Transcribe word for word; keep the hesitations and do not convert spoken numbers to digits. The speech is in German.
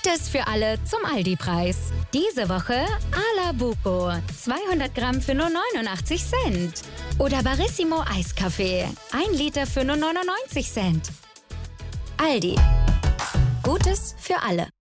Gutes für alle zum Aldi-Preis. Diese Woche Ala Buco, zweihundert Gramm für nur neunundachtzig Cent. Oder Barissimo Eiskaffee, ein Liter für nur neunundneunzig Cent. Aldi. Gutes für alle.